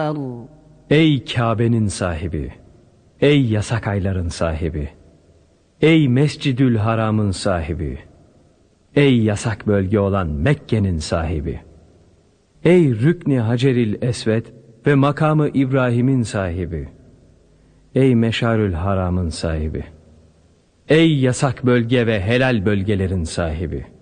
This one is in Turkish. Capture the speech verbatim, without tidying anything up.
كفروا. Ey Kabe'nin sahibi, ey yasak ayların sahibi, ey Mescidül Haram'ın sahibi, ey yasak bölge olan Mekke'nin sahibi, ey Rükni Haceril Esved ve makamı İbrahim'in sahibi, ey Meşarül Haram'ın sahibi, ey yasak bölge ve helal bölgelerin sahibi.